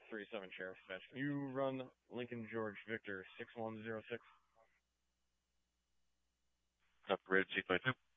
37 Sheriff Dispatch. You run Lincoln George Victor 6106. Operator 252.